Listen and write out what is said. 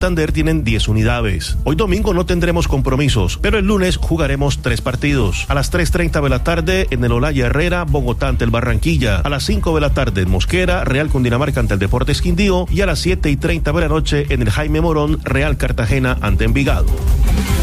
Santander tienen 10 unidades. Hoy domingo no tendremos compromisos, pero el lunes jugaremos 3 partidos. A las 3:30 de la tarde en el Olaya Herrera, Bogotá ante el Barranquilla. A las 5 de la tarde en Mosquera, Real Cundinamarca ante el Deportes Quindío. Y a las 7:30 de la noche en el Jaime Morón, Real Cartagena ante Envigado.